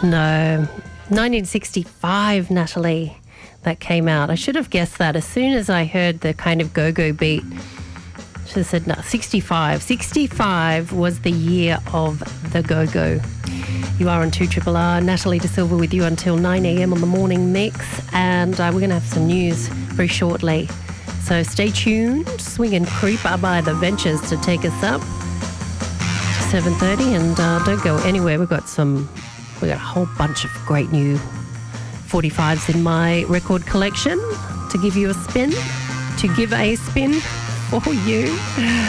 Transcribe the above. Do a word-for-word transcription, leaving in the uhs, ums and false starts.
No. nineteen sixty-five, Natalie, that came out. I should have guessed that as soon as I heard the kind of go-go beat. Should have said, no, sixty-five. sixty-five was the year of the go-go. You are on two R R R. Natalie De Silva with you until nine a.m. on the morning mix. And uh, we're going to have some news very shortly. So stay tuned. Swing and Creep are by the Ventures to take us up to seven thirty. And uh, don't go anywhere. We've got some, we've got a whole bunch of great new forty-fives in my record collection to give you a spin, to give a spin for you.